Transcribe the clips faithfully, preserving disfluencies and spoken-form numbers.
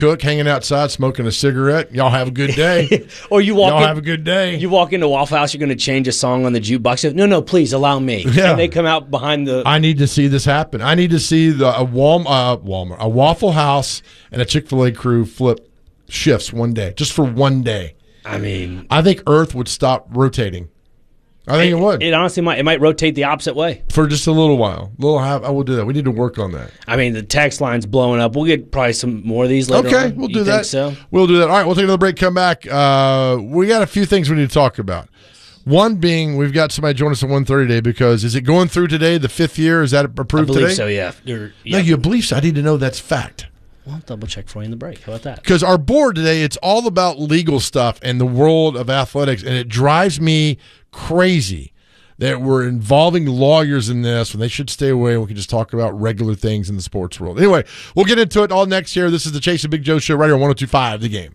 Cook hanging outside smoking a cigarette. Y'all have a good day. Or you walk Y'all in, have a good day. You walk into Waffle House, you're going to change a song on the jukebox. No, no, please allow me. Yeah. And they come out behind the. I need to see this happen. I need to see the a Wal, uh, Walmart, a Waffle House, and a Chick-fil-A crew flip shifts one day, just for one day. I mean, I think Earth would stop rotating. I think it, it would. It honestly might. It might rotate the opposite way for just a little while. Little half. I will do that. We need to work on that. I mean, the text line's blowing up. We'll get probably some more of these later. Okay, on. we'll You do think that. So we'll do that. All right, we'll take another break. Come back. Uh, we got a few things we need to talk about. One being, we've got somebody join us at one thirty today because is it going through today? The fifth year is that approved I believe today? So yeah. You're, yeah. No, you believe so. I need to know that's fact. Well, I'll double check for you in the break. How about that? Because our board today, it's all about legal stuff and the world of athletics, and it drives me crazy that we're involving lawyers in this when they should stay away and we can just talk about regular things in the sports world. Anyway, we'll get into it all next year. This is the Chase and Big Joe Show right here on one oh two point five The Game.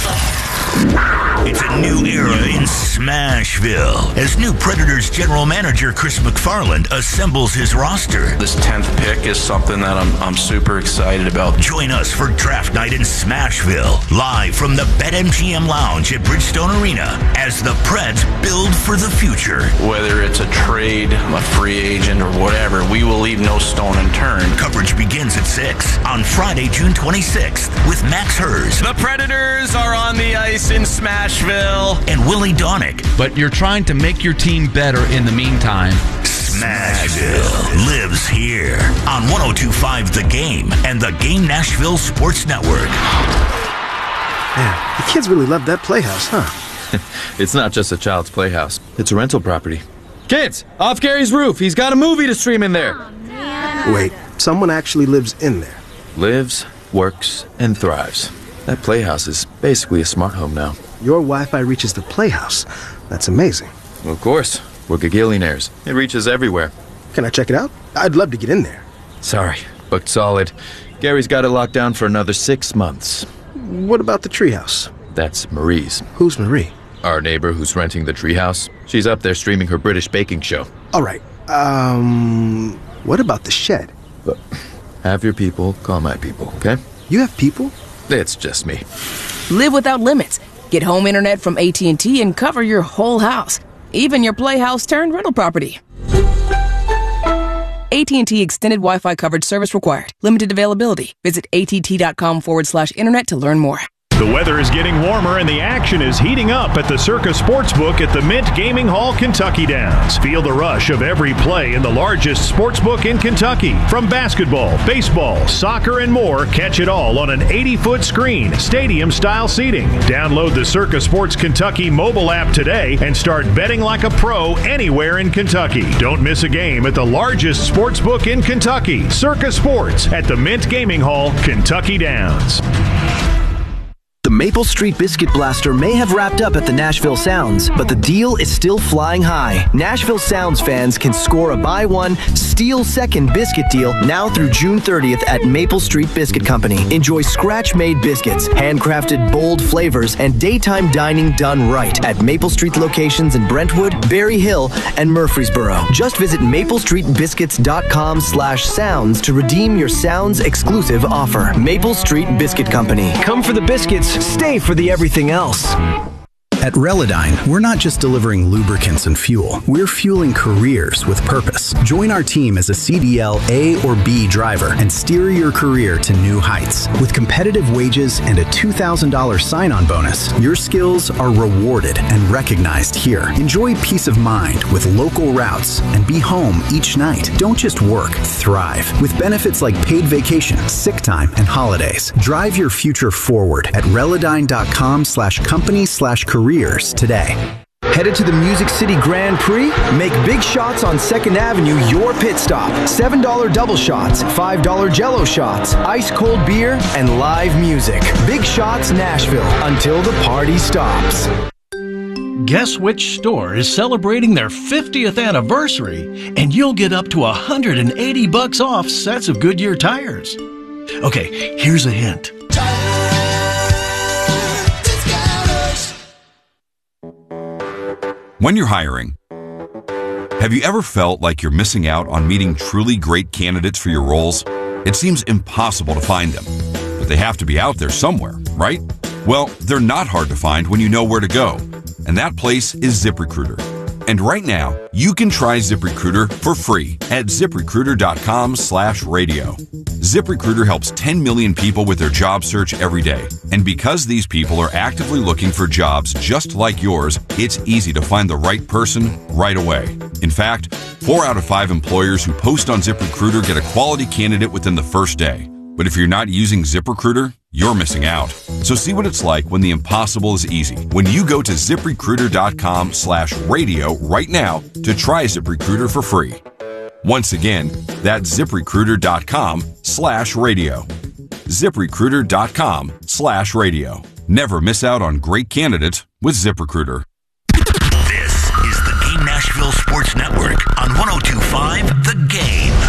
It's a new era in Smashville as new Predators general manager Chris McFarland assembles his roster. This tenth pick is something that I'm I'm super excited about. Join us for draft night in Smashville, live from the BetMGM Lounge at Bridgestone Arena as the Preds build for the future. Whether it's a trade, a free agent, or whatever, we will leave no stone unturned. Coverage begins at six on Friday, June twenty-sixth with Max Hers. The Predators are on the ice in Smashville. And Willie Donick. But you're trying to make your team better in the meantime. Smashville lives here on one oh two point five The Game and the Game Nashville Sports Network. Man, the kids really love that playhouse, huh? It's not just a child's playhouse. It's a rental property. Kids, off Gary's roof. He's got a movie to stream in there. Oh, wait, someone actually lives in there. Lives, works, and thrives. That playhouse is basically a smart home now. Your Wi-Fi reaches the playhouse. That's amazing. Well, of course. We're gagillionaires. It reaches everywhere. Can I check it out? I'd love to get in there. Sorry, booked solid. Gary's got it locked down for another six months. What about the treehouse? That's Marie's. Who's Marie? Our neighbor who's renting the treehouse. She's up there streaming her British baking show. All right. Um, what about the shed? But have your people call my people, okay? You have people? It's just me. Live without limits. Get home internet from A T and T and cover your whole house, even your playhouse turned rental property. A T and T extended Wi-Fi coverage service required. Limited availability. Visit att.com forward slash internet to learn more. The weather is getting warmer and the action is heating up at the Circa Sportsbook at the Mint Gaming Hall, Kentucky Downs. Feel the rush of every play in the largest sportsbook in Kentucky. From basketball, baseball, soccer, and more, catch it all on an eighty-foot screen, stadium-style seating. Download the Circa Sports Kentucky mobile app today and start betting like a pro anywhere in Kentucky. Don't miss a game at the largest sportsbook in Kentucky, Circa Sports at the Mint Gaming Hall, Kentucky Downs. The Maple Street Biscuit Blaster may have wrapped up at the Nashville Sounds, but the deal is still flying high. Nashville Sounds fans can score a buy one, steal second biscuit deal now through June thirtieth at Maple Street Biscuit Company. Enjoy scratch-made biscuits, handcrafted bold flavors, and daytime dining done right at Maple Street locations in Brentwood, Berry Hill, and Murfreesboro. Just visit maplestreetbiscuits.com slash sounds to redeem your Sounds exclusive offer. Maple Street Biscuit Company. Come for the biscuits. Stay for the everything else. At Relodyne, we're not just delivering lubricants and fuel. We're fueling careers with purpose. Join our team as a C D L A or B driver and steer your career to new heights. With competitive wages and a two thousand dollars sign-on bonus, your skills are rewarded and recognized here. Enjoy peace of mind with local routes and be home each night. Don't just work, thrive. With benefits like paid vacation, sick time, and holidays. Drive your future forward at Relodyne.com slash company slash career today. Headed to the Music City Grand Prix? Make big shots on second Avenue your pit stop. seven dollar double shots, five dollar Jell-O shots, ice cold beer, and live music. Big Shots Nashville until the party stops. Guess which store is celebrating their fiftieth anniversary, and you'll get up to one hundred eighty bucks off sets of Goodyear tires. Okay, here's a hint. When you're hiring, have you ever felt like you're missing out on meeting truly great candidates for your roles? It seems impossible to find them. they have to be out there somewhere, right? Well, they're not hard to find when you know where to go. And that place is ZipRecruiter. And right now, you can try ZipRecruiter for free at ZipRecruiter.com slash radio. ZipRecruiter helps ten million people with their job search every day. And because these people are actively looking for jobs just like yours, it's easy to find the right person right away. In fact, four out of five employers who post on ZipRecruiter get a quality candidate within the first day. But if you're not using ZipRecruiter, you're missing out. So see what it's like when the impossible is easy. When you go to ZipRecruiter.com slash radio right now to try ZipRecruiter for free. Once again, that's ZipRecruiter.com slash radio. ZipRecruiter.com slash radio. Never miss out on great candidates with ZipRecruiter. This is the Game Nashville Sports Network on one oh two point five The Game.